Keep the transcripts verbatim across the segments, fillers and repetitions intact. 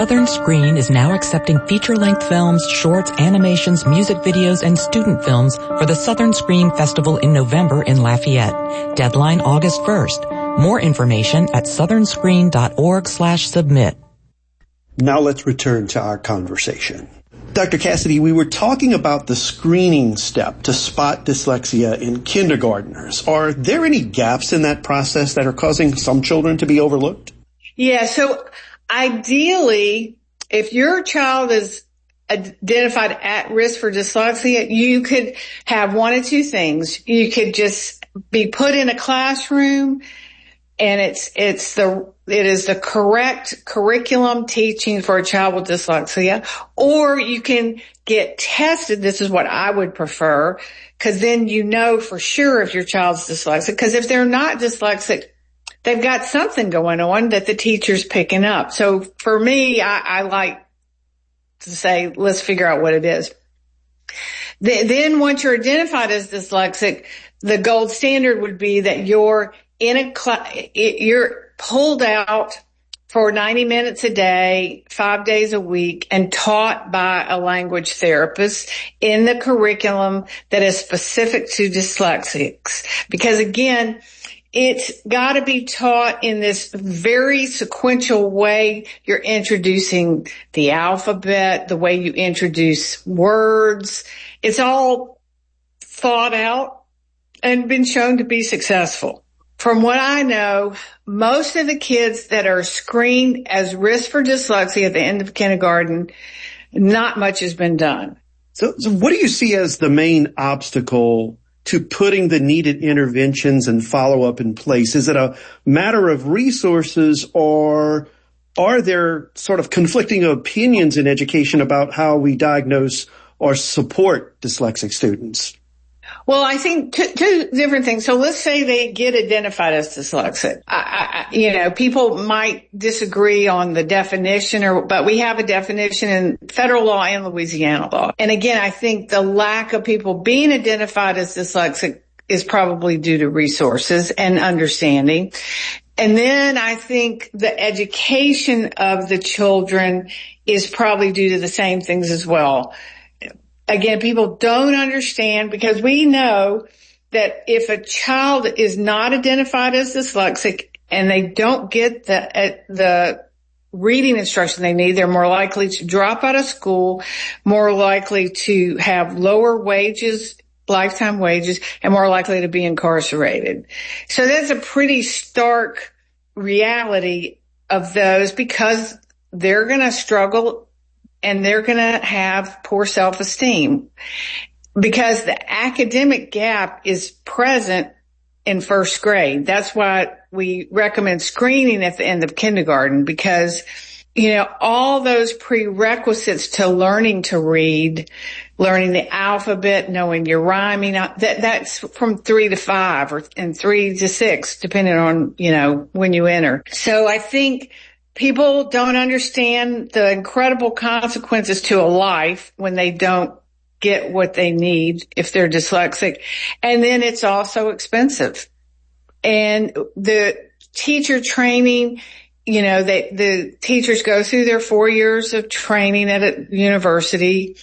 Southern Screen is now accepting feature-length films, shorts, animations, music videos, and student films for the Southern Screen Festival in November in Lafayette. Deadline August first. More information at southernscreen.org slash submit. Now let's return to our conversation. Doctor Cassidy, we were talking about the screening step to spot dyslexia in kindergartners. Are there any gaps in that process that are causing some children to be overlooked? Yeah, so ideally, if your child is identified at risk for dyslexia, you could have one of two things. You could just be put in a classroom and it's, it's the, it is the correct curriculum teaching for a child with dyslexia, or you can get tested. This is what I would prefer, because then you know for sure if your child's dyslexic, because if they're not dyslexic, they've got something going on that the teacher's picking up. So for me, I, I like to say, let's figure out what it is. The, then once you're identified as dyslexic, the gold standard would be that you're in a class, you're pulled out for ninety minutes a day, five days a week, and taught by a language therapist in the curriculum that is specific to dyslexics. Because again, it's got to be taught in this very sequential way. You're introducing the alphabet, the way you introduce words. It's all thought out and been shown to be successful. From what I know, most of the kids that are screened as risk for dyslexia at the end of kindergarten, not much has been done. So, so what do you see as the main obstacle to putting the needed interventions and follow-up in place? Is it a matter of resources, or are there sort of conflicting opinions in education about how we diagnose or support dyslexic students? Well, I think two, two different things. So let's say they get identified as dyslexic. I, I, you know, people might disagree on the definition, or, but we have a definition in federal law and Louisiana law. And again, I think the lack of people being identified as dyslexic is probably due to resources and understanding. And then I think the education of the children is probably due to the same things as well. Again, people don't understand, because we know that if a child is not identified as dyslexic and they don't get the uh, the reading instruction they need, they're more likely to drop out of school, more likely to have lower wages, lifetime wages, and more likely to be incarcerated. So that's a pretty stark reality of those, because they're going to struggle and they're going to have poor self-esteem, because the academic gap is present in first grade. That's why we recommend screening at the end of kindergarten, because, you know, all those prerequisites to learning to read, learning the alphabet, knowing your rhyming, that, that's from three to five, or and three to six, depending on, you know, when you enter. So I think people don't understand the incredible consequences to a life when they don't get what they need if they're dyslexic. And then it's also expensive. And the teacher training, you know, they, the teachers go through their four years of training at a university.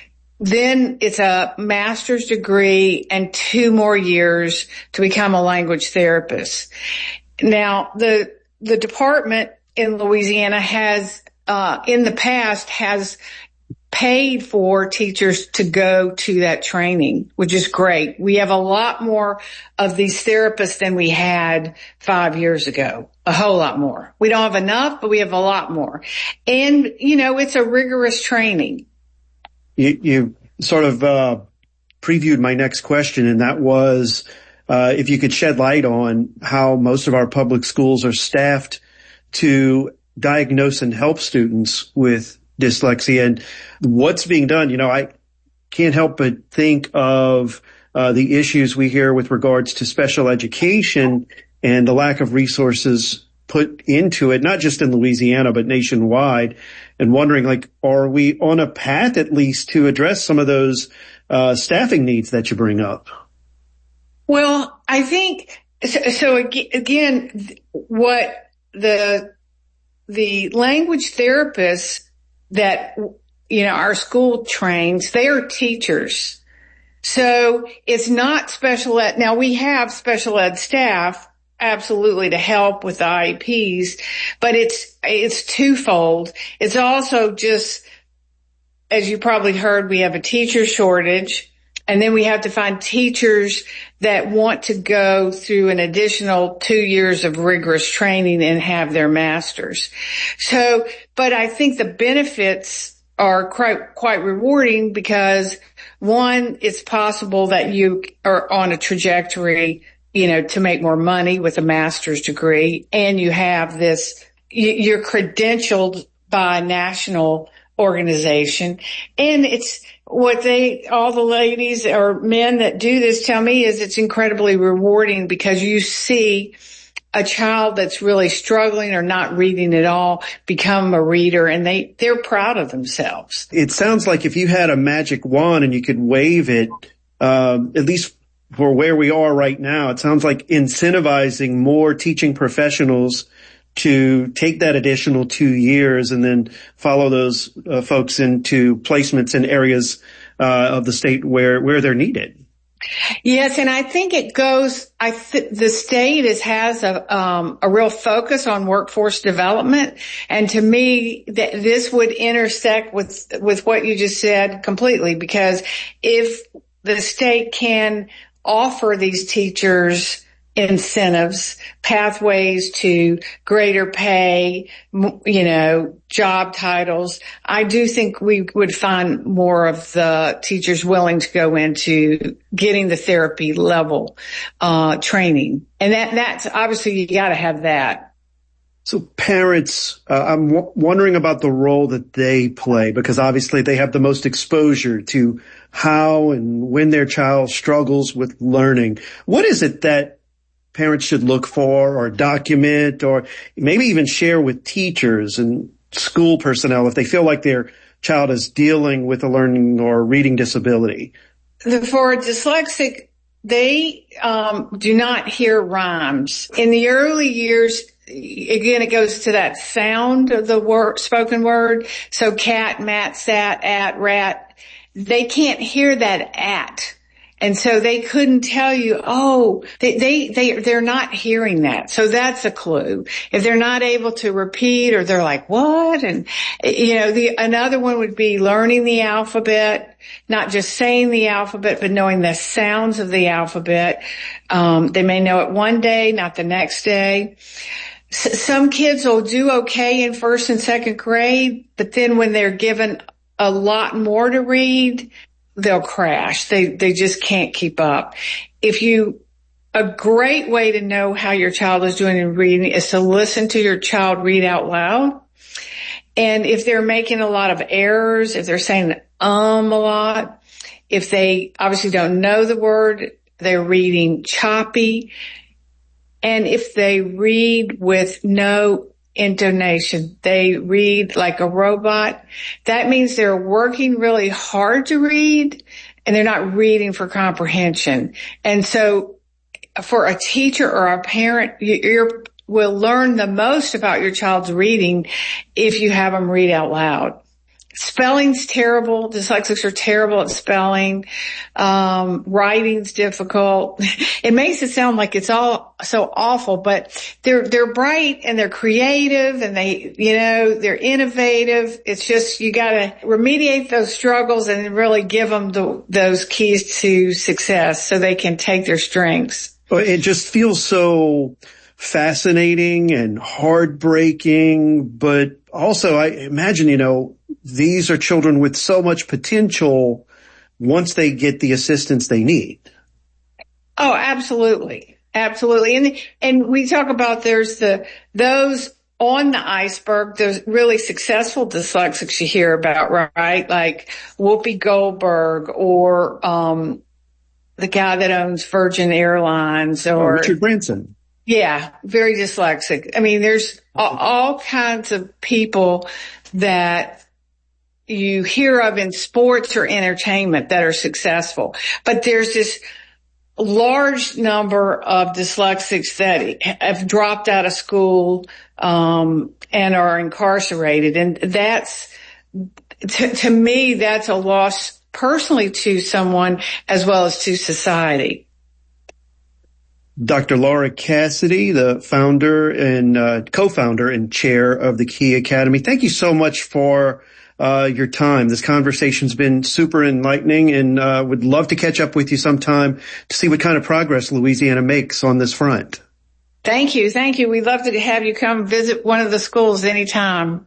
Then it's a master's degree and two more years to become a language therapist. Now, the, the department in Louisiana has, uh, in the past has paid for teachers to go to that training, which is great. We have a lot more of these therapists than we had five years ago, a whole lot more. We don't have enough, but we have a lot more. And, you know, it's a rigorous training. You, you sort of, uh, previewed my next question, and that was, uh, if you could shed light on how most of our public schools are staffed to diagnose and help students with dyslexia, and what's being done. You know, I can't help but think of uh, the issues we hear with regards to special education and the lack of resources put into it, not just in Louisiana, but nationwide, and wondering, like, are we on a path at least to address some of those uh, staffing needs that you bring up? Well, I think, so, so again, what the the language therapists that, you know, our school trains, they are teachers. So it's not special ed. Now we have special ed staff absolutely to help with the I E Ps, but it's, it's twofold. It's also just, as you probably heard, we have a teacher shortage, and then we have to find teachers that want to go through an additional two years of rigorous training and have their masters. So, but I think the benefits are quite, quite rewarding because one, it's possible that you are on a trajectory, you know, to make more money with a master's degree, and you have this, you're credentialed by a national organization. And it's what they, all the ladies or men that do this tell me is it's incredibly rewarding because you see a child that's really struggling or not reading at all become a reader, and they, they're proud of themselves. It sounds like if you had a magic wand and you could wave it, um, at least for where we are right now, it sounds like incentivizing more teaching professionals to take that additional two years and then follow those uh, folks into placements in areas uh, of the state where, where they're needed. Yes, and I think it goes, I th- the state is, has a, um, a real focus on workforce development. And to me, th- this would intersect with, with what you just said completely, because if the state can offer these teachers incentives, pathways to greater pay, you know, job titles, I do think we would find more of the teachers willing to go into getting the therapy level uh training. And that that's obviously you got to have that. So parents, uh, I'm w- wondering about the role that they play, because obviously they have the most exposure to how and when their child struggles with learning. What is it that parents should look for or document or maybe even share with teachers and school personnel if they feel like their child is dealing with a learning or reading disability? For dyslexic, they um do not hear rhymes. In the early years, again, it goes to that sound of the word, spoken word. So cat, mat, sat, at, rat. They can't hear that at. And so they couldn't tell you, oh, they, they, they, they're not hearing that. So that's a clue. If they're not able to repeat or they're like, what? And, you know, the, another one would be learning the alphabet, not just saying the alphabet, but knowing the sounds of the alphabet. Um, they may know it one day, not the next day. S- some kids will do okay in first and second grade, but then when they're given a lot more to read, they'll crash. They, they just can't keep up. If you, a great way to know how your child is doing in reading is to listen to your child read out loud. And if they're making a lot of errors, if they're saying um a lot, if they obviously don't know the word, they're reading choppy. And if they read with no intonation, they read like a robot, that means they're working really hard to read and they're not reading for comprehension. And so for a teacher or a parent, you you're, will learn the most about your child's reading if you have them read out loud. Spelling's terrible. Dyslexics are terrible at spelling. Um, writing's difficult. It makes it sound like it's all so awful, but they're, they're bright and they're creative and they, you know, they're innovative. It's just, you gotta remediate those struggles and really give them the, those keys to success so they can take their strengths. It just feels so fascinating and heartbreaking, but also I imagine, you know, these are children with so much potential once they get the assistance they need. Oh, absolutely. Absolutely. And, and we talk about there's the, those on the iceberg, there's really successful dyslexics you hear about, right? Like Whoopi Goldberg or, um, the guy that owns Virgin Airlines or oh, Richard Branson. Yeah, very dyslexic. I mean, there's all, all kinds of people that you hear of in sports or entertainment that are successful. But there's this large number of dyslexics that have dropped out of school, um, and are incarcerated. And that's, to, to me, that's a loss personally to someone as well as to society. Doctor Laura Cassidy, the founder and uh, co-founder and chair of the Key Academy. Thank you so much for uh your time. This conversation's been super enlightening, and uh would love to catch up with you sometime to see what kind of progress Louisiana makes on this front. Thank you. Thank you. We'd love to have you come visit one of the schools anytime.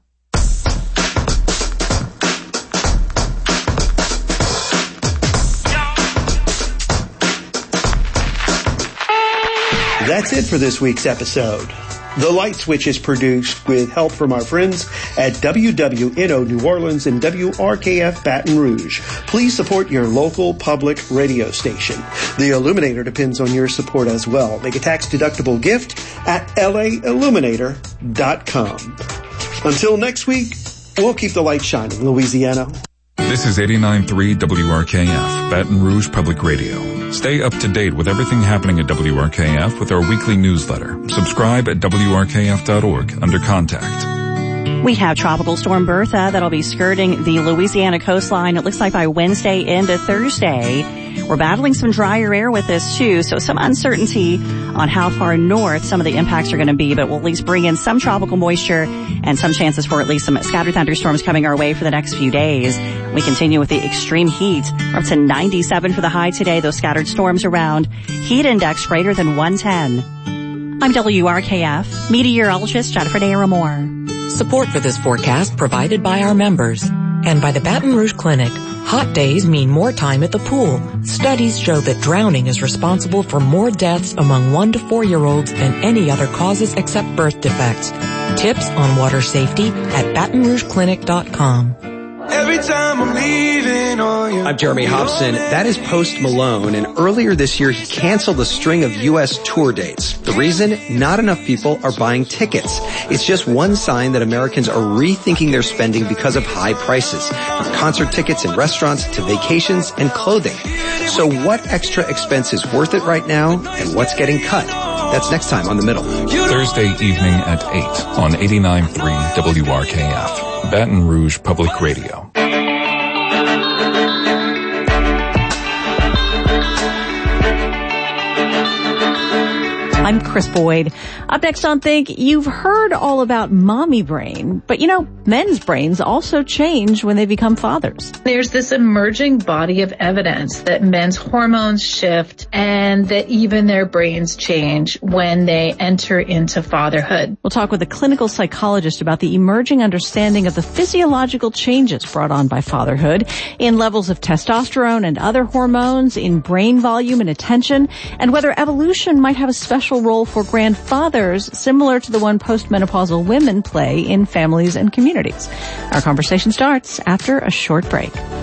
That's it for this week's episode. The Light Switch is produced with help from our friends at W W N O New Orleans and W R K F Baton Rouge. Please support your local public radio station. The Illuminator depends on your support as well. Make a tax-deductible gift at L A illuminator dot com. Until next week, we'll keep the light shining, Louisiana. This is eighty-nine point three W R K F, Baton Rouge Public Radio. Stay up to date with everything happening at W R K F with our weekly newsletter. Subscribe at W R K F dot org under Contact. We have Tropical Storm Bertha that'll be skirting the Louisiana coastline. It looks like by Wednesday into Thursday. We're battling some drier air with this too, so some uncertainty on how far north some of the impacts are going to be, but we'll at least bring in some tropical moisture and some chances for at least some scattered thunderstorms coming our way for the next few days. We continue with the extreme heat. We're up to ninety-seven for the high today, those scattered storms around. Heat index greater than one ten. I'm W R K F meteorologist Jennifer Naramore. Support for this forecast provided by our members and by the Baton Rouge Clinic. Hot days mean more time at the pool. Studies show that drowning is responsible for more deaths among one to four year olds than any other causes except birth defects. Tips on water safety at baton rouge clinic dot com. Every time I'm leaving on you. I'm Jeremy Hobson. That is Post Malone, and earlier this year he canceled a string of U S tour dates. The reason? Not enough people are buying tickets. It's just one sign that Americans are rethinking their spending because of high prices, from concert tickets and restaurants to vacations and clothing. So what extra expense is worth it right now, and what's getting cut? That's next time on The Middle. Thursday evening at eight on eighty-nine point three W R K F, Baton Rouge Public Radio. I'm Chris Boyd. Up next on Think, you've heard all about mommy brain, but you know, men's brains also change when they become fathers. There's this emerging body of evidence that men's hormones shift and that even their brains change when they enter into fatherhood. We'll talk with a clinical psychologist about the emerging understanding of the physiological changes brought on by fatherhood in levels of testosterone and other hormones, in brain volume and attention, and whether evolution might have a special role for grandfathers similar to the one postmenopausal women play in families and communities. Our conversation starts after a short break.